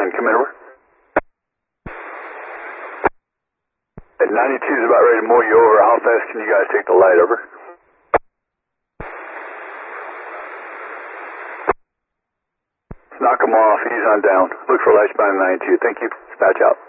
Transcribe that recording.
come in over. At 92 is about ready to mow you over. How fast can you guys take the light over? Knock him off. He's on down. Look for lights behind 92. Thank you. Dispatch out.